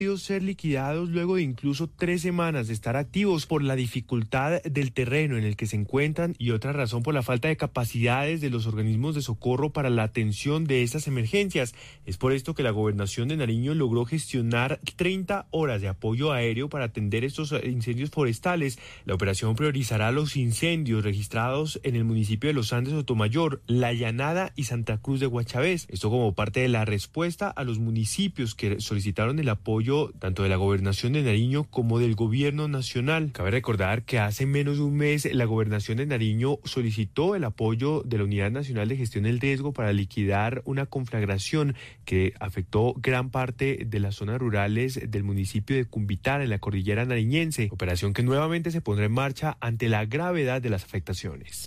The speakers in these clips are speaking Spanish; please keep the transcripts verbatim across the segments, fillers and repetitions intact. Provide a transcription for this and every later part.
ser liquidados luego de incluso tres semanas de estar activos por la dificultad del terreno en el que se encuentran y otra razón por la falta de capacidades de los organismos de socorro para la atención de estas emergencias. Es por esto que la Gobernación de Nariño logró gestionar treinta horas de apoyo aéreo para atender estos incendios forestales. La operación priorizará los incendios registrados en el municipio de Los Andes, Sotomayor, La Llanada y Santa Cruz de Guachavés. Esto como parte de la respuesta a los municipios que solicitaron el apoyo tanto de la Gobernación de Nariño como del Gobierno Nacional. Cabe recordar que hace menos de un mes la Gobernación de Nariño solicitó el apoyo de la Unidad Nacional de Gestión del Riesgo para liquidar una conflagración que afectó gran parte de las zonas rurales del municipio de Cumbitar, en la cordillera nariñense, operación que nuevamente se pondrá en marcha ante la gravedad de las afectaciones.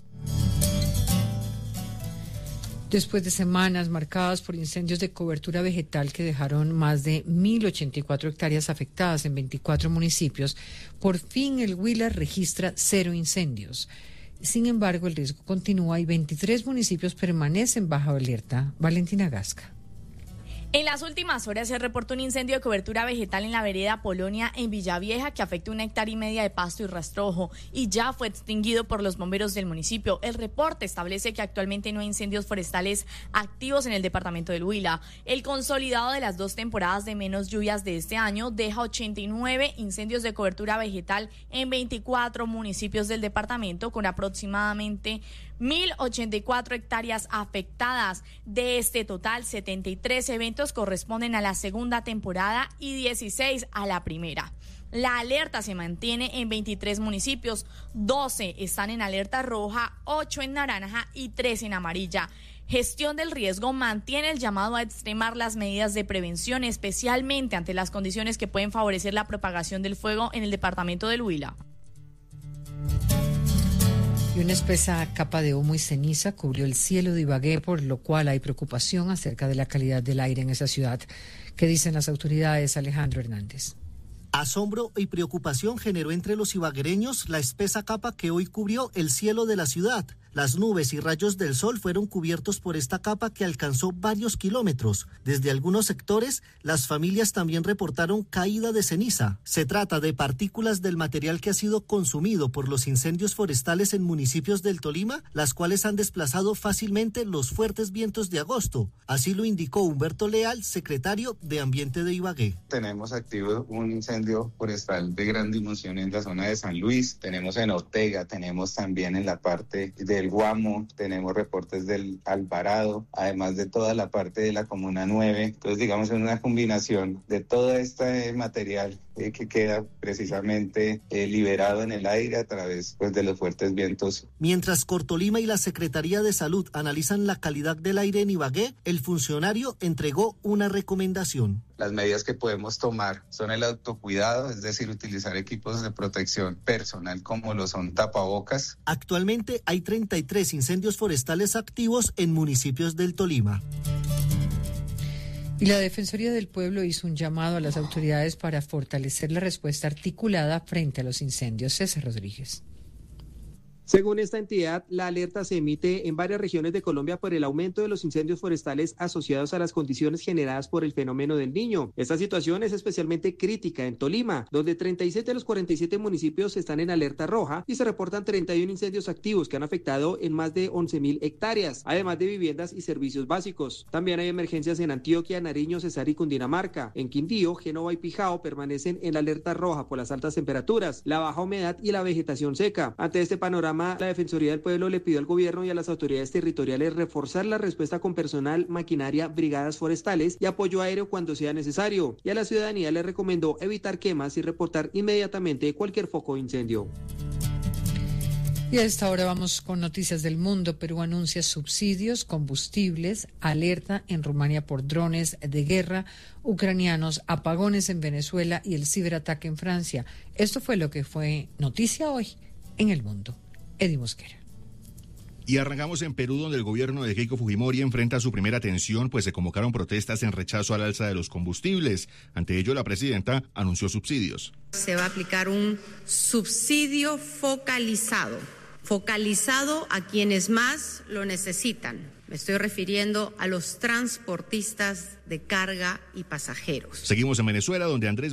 Después de semanas marcadas por incendios de cobertura vegetal que dejaron más de mil ochenta y cuatro hectáreas afectadas en veinticuatro municipios, por fin el Huila registra cero incendios. Sin embargo, el riesgo continúa y veintitrés municipios permanecen bajo alerta. Valentina Gasca. En las últimas horas se reportó un incendio de cobertura vegetal en la vereda Polonia en Villavieja que afectó una hectárea y media de pasto y rastrojo y ya fue extinguido por los bomberos del municipio. El reporte establece que actualmente no hay incendios forestales activos en el departamento del Huila. El consolidado de las dos temporadas de menos lluvias de este año deja ochenta y nueve incendios de cobertura vegetal en veinticuatro municipios del departamento con aproximadamente mil ochenta y cuatro hectáreas afectadas. De este total, setenta y tres eventos corresponden a la segunda temporada y dieciséis a la primera. La alerta se mantiene en veintitrés municipios, doce están en alerta roja, ocho en naranja y tres en amarilla. Gestión del Riesgo mantiene el llamado a extremar las medidas de prevención, especialmente ante las condiciones que pueden favorecer la propagación del fuego en el departamento del Huila. Y una espesa capa de humo y ceniza cubrió el cielo de Ibagué, por lo cual hay preocupación acerca de la calidad del aire en esa ciudad. ¿Qué dicen las autoridades? Alejandro Hernández. Asombro y preocupación generó entre los ibaguereños la espesa capa que hoy cubrió el cielo de la ciudad. Las nubes y rayos del sol fueron cubiertos por esta capa que alcanzó varios kilómetros. Desde algunos sectores, las familias también reportaron caída de ceniza. Se trata de partículas del material que ha sido consumido por los incendios forestales en municipios del Tolima, las cuales han desplazado fácilmente los fuertes vientos de agosto. Así lo indicó Humberto Leal, secretario de Ambiente de Ibagué. Tenemos activo un incendio forestal de gran dimensión en la zona de San Luis, tenemos en Ortega, tenemos también en la parte de el Guamo, tenemos reportes del Alvarado, además de toda la parte de la Comuna nueve. Entonces, digamos, es una combinación de todo este material eh, que queda precisamente eh, liberado en el aire a través pues, de los fuertes vientos. Mientras Cortolima y la Secretaría de Salud analizan la calidad del aire en Ibagué, el funcionario entregó una recomendación. Las medidas que podemos tomar son el autocuidado, es decir, utilizar equipos de protección personal como lo son tapabocas. Actualmente hay treinta y tres incendios forestales activos en municipios del Tolima. Y la Defensoría del Pueblo hizo un llamado a las autoridades para fortalecer la respuesta articulada frente a los incendios. César Rodríguez. Según esta entidad, la alerta se emite en varias regiones de Colombia por el aumento de los incendios forestales asociados a las condiciones generadas por el fenómeno del Niño. Esta situación es especialmente crítica en Tolima, donde treinta y siete de los cuarenta y siete municipios están en alerta roja y se reportan treinta y uno incendios activos que han afectado en más de once mil hectáreas, además de viviendas y servicios básicos. También hay emergencias en Antioquia, Nariño, Cesar y Cundinamarca. En Quindío, Génova y Pijao permanecen en la alerta roja por las altas temperaturas, la baja humedad y la vegetación seca. Ante este panorama, la Defensoría del Pueblo le pidió al gobierno y a las autoridades territoriales reforzar la respuesta con personal, maquinaria, brigadas forestales y apoyo aéreo cuando sea necesario. Y a la ciudadanía le recomendó evitar quemas y reportar inmediatamente cualquier foco de incendio. Y a esta hora vamos con noticias del mundo. Perú anuncia subsidios, combustibles, alerta en Rumania por drones de guerra ucranianos, apagones en Venezuela y el ciberataque en Francia. Esto fue lo que fue noticia hoy en el mundo. Eddie Mosquera. Y arrancamos en Perú, donde el gobierno de Keiko Fujimori enfrenta su primera tensión, pues se convocaron protestas en rechazo al alza de los combustibles. Ante ello, la presidenta anunció subsidios. Se va a aplicar un subsidio focalizado, focalizado a quienes más lo necesitan. Me estoy refiriendo a los transportistas de carga y pasajeros. Seguimos en Venezuela, donde Andrés